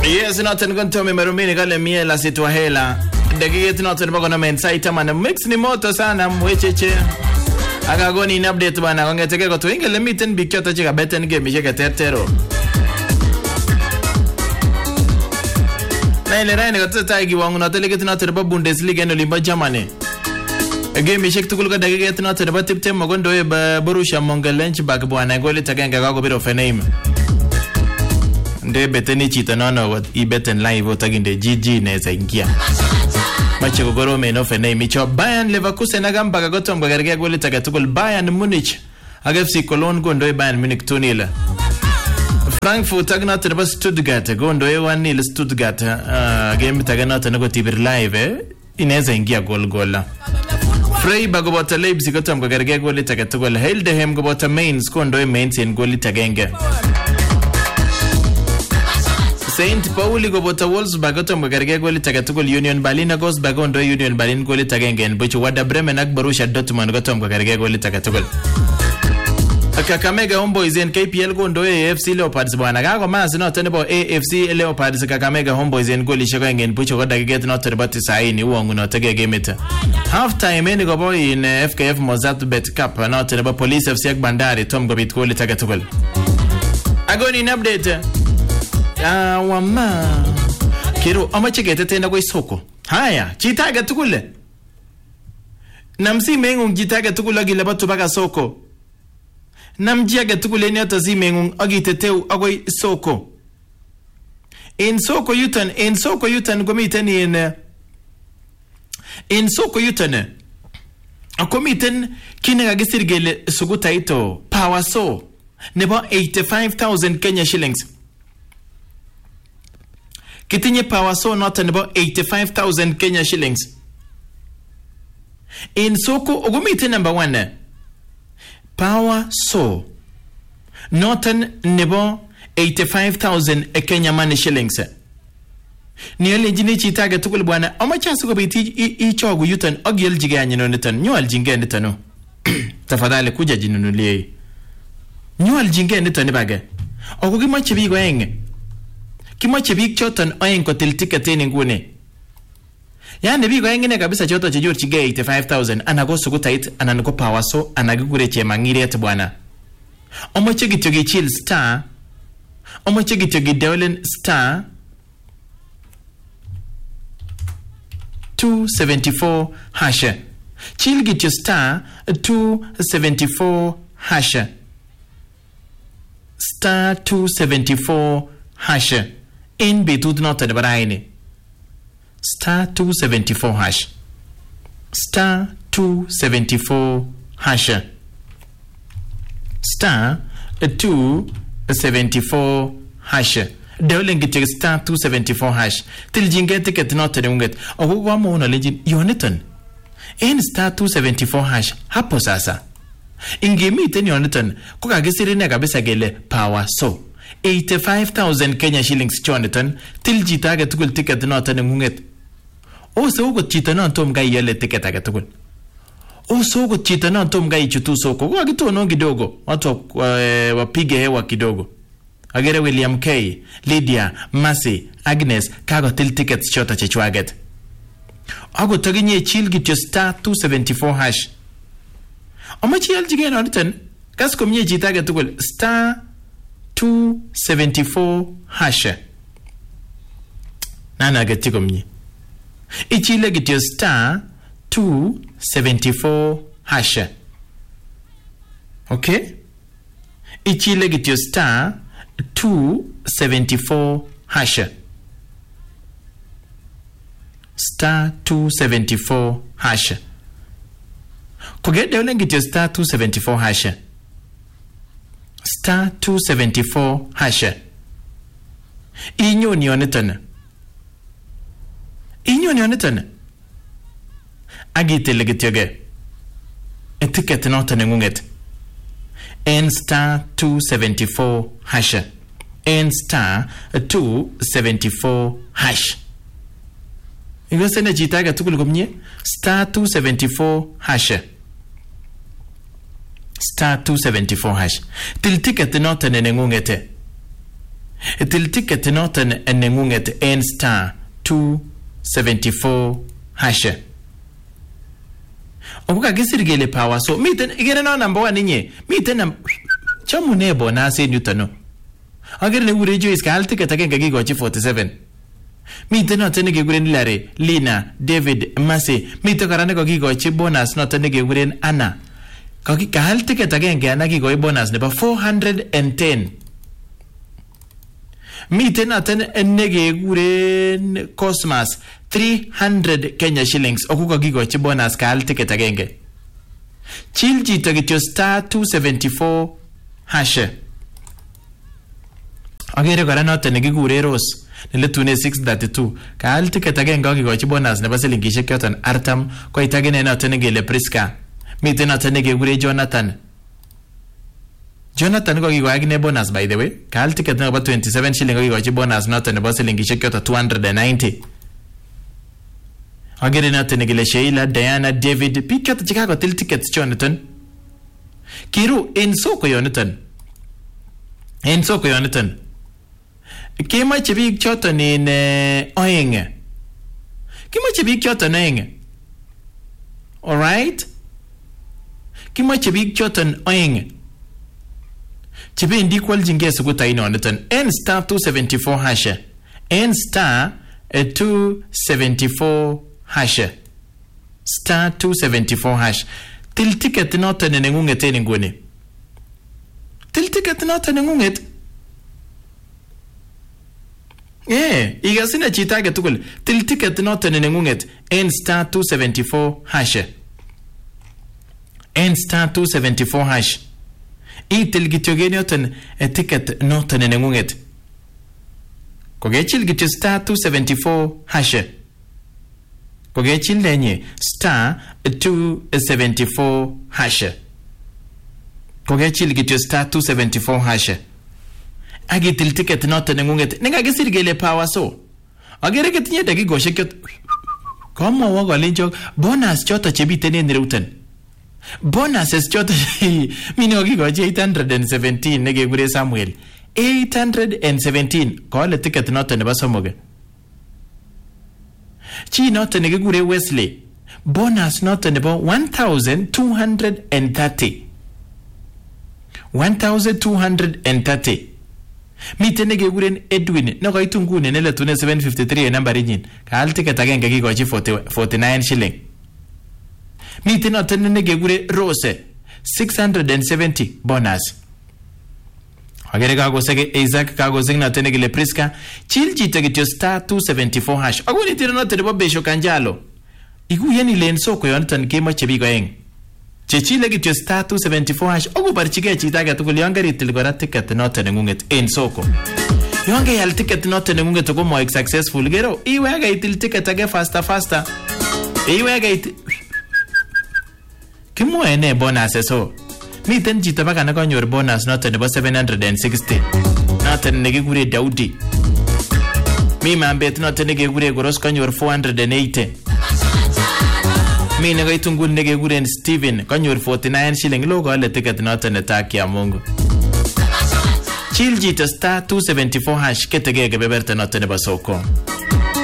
Yes, noten kontomi marumini kale miela situahela. Dakika noten bako na mensa tamana mix ni moto sana mwecheche. Akagoni in update bana kongeteke ko to ingele miten bikyota chika beten game cheke tertero. Na ile raini kotata ikiwangu notele noten ba Bundesliga no limba Germany. Game shek tukul ka dakika noten ba tiptem magondo e Borussia Mönchengladbach bwana goli tagenga kako biro Feneim. Nde beteni chita nono wat I beten live otaginde GG neza ingia. Mache kogoro meno Feneim icho Bayern Leverkusen agamba gagotom gagerge goli tagatukul Bayern Munich agafsi Cologne gondo e Bayern Munich 2-0. Frankfurt agnat ba Stuttgart gondo e 1-0 Stuttgart game taganat nago tibir live ineza ingia gol. Freiburg gobota Leipzig gotom gagerge goli tagatukul Heidenheim gobota Mainz gondo e Mainz en goli tagenge. Saint Pauli gobota Wolfsburg gotom gagerge goli tagatukul Union Berlin Gosberg gondo Union Berlin goli tagenge buchu Werder Bremen ak Borussia Dortmund gotom gagerge goli tagatukul. Kakamega Homeboys en KPL gondo AFC Leopards bwana gago mas no tenebo AFC Leopards Kakamega Homeboys en goli shego ngen buchu goda geget no terbati saini uongu no tege gemeta half time en gobo in FKF Mozart Bet Cup no tenebo Police FC ak Bandari tom gobit goli tagatukul. Agoni in update wama kiro amachegete tena kwa soko haya chitaga tukule namsi mengung chitaga tukula gila batu baka soko namjiaga tukule ni atazi mengung agiteteu agoi soko in soko yutan gomiten in soko yutan akomiten kinaga gisirgele suguta ito power so nebo 85,000 Kenya shillings. Kitinye power so not about 85,000 Kenya shillings. In soko ogumite number 1. Power so not nebo 85,000 Kenya money shillings. Ni ele jini chitaga tukul bwana amachasi ko biti ichogu yutan ogyel jiganya no netan nyual jinge netano. Tafadhali kuja jinunulie. Nyual jinge netani bage. Ogugima chibi go enge. Kimache bik choton oeng kotil tiketin nguni. Yani bik oeng kabisa choto chejur chige 85,000 anago sugutait ananiko power so anagigure chemangiriet bwana. Omoche gityo gichil star. Omoche gityo gidewlen star 274 hash. Chil gityo star 274 hash. Star 274 hash. In between not the baraini. Star 274 hash. Star 274 hash. Star 274 hash. Dewling get star 274 hash. Till jinget ticket not the unget. Or one more legend Yoniton. In star 274 hash. Hapo sasa. In game it in Yoniton. Kuka gisirine kabisa gele power so. 85,000 Kenya shillings Jonathan till jitaga tukul ticket not an munget. Also got chitana tom guy yele ticket agatukul. Also got chitana tom guy chutu soko. Wagito no gidogo. Wato wapige hewa kidogo. Agere William K, Lydia, Mercy, Agnes, kago till tickets shota chechwaget. Ago taginye chill git your star 274 hash. Omachi aljigen Jonathan. Kas komye jitaga tukul star 274 hash. Nana getiko mnye. Ichile get your star 274 hash. Okay? Ichile get your star 274 hash. Star 274 hash. Koget devlen get your star 274 hash. Star 274 hash. Inyo ni onetana. Agite legityoge. Etiket notane ngunget. N star 274 hash. N star 274 hash. Igosene jitaga tukul komnye. Star 274 hash. Star 274 hash. Til ticket notane ngungete. Til ticket noton nengunget en star 274 hash. Okuka kisir gele power so miten igere no number 1 inye miten chamune bonus en yutono. Agere ne ure Joyce ka ticket agenge gigochi 47. Miten noton nekekuren Larry, Lina, David, Masi. Miten kora nekokikochi bonus noton nekekuren Anna. Kahal ticket agenge ana kikoi bonus nebo 410. Miten noton nekekuren Cosmas 300 Kenya shillings. Okukokikochi bonus kahal ticket agenge. Chill chito kityo star 274 hash. Agere kora noton nekikuren Rose. Neletune 632 kaal ticket agenge kokikochi bonus nebo silingishek yoton artam koitagene noton nekele Priska. Miten noton nekekure Jonathan kokikochi ne bonus by the way. Kaal ticket nebo 27 shilling kokikochi bonus noton nebo silingishek yoton 290. Agere noton nekele Sheila, Diana, David biik yoton chekakotil tickets choniton. Kiru en soko yoniton. Kimache biik choton in oeng. Kimache biik choton oeng. Alright? Kimache biik choton oeng. Chibendi kwaljinge sukuta inoniton. N star 274 hash. N star 274 hash. Star 274 hash. Til ticket noton nengunget en inguni. Til ticket noton nengunget. Igasina chita age tugul til ticket noton nengunget en star 274 hash. En star 274 hash. Itil gityogen yoton ticket noton nengunget. Kogechil gityo star 274 hash. Kogechil lenye star 274 hash. Kogechil gityo star 274 hash. Agitil ticket noton nengunget nengagisir gele power so. Agere ketinye dakikoshek yot. Komwowo kolenjok bonus choto chebiten en ireuton. Bonuses choto mine kokikochi 817 nekekure Samuel. 817 kole ticket noton nebo somok. Chi noton nekekure Wesley. Bonus noton nebo 1230. 1230. Miten nekekuren Edwin nekoitu nguni neletune 753 en nambarinyin. Kaal ticket agenge kikochi 49 shilling. Miten noton nekekure Rose 670 bonus. Agere kakosek Isaac kakosek noton nekile Priska. Chill chito kityo star 274 hash. Akuni tino noton nebo Besho Kanjalo. Ikuyen ile en soko yoniton kemoche biik oeng. Chechile kityo star 274 hash. Okubarchige chito age tugul yon keritil kora ticket noton nengunget en soko. Yon keyal ticket noton nengunget ko moik successful gero iwege itil ticket age faster. Iwege itil kimwoe ne bonus so. Miten chito baka nekonyor bonus noton nebo 760. Noton nekikure Daudi. Mi mambet noton nekikure Koros konyor 480. Mi nekoitu nguni nekekuren Steven konyor 49 shilling lo kole ticket noton netaki ya Mungu. Chill chito star 274 hash ketege kebeberta noton nebo soko.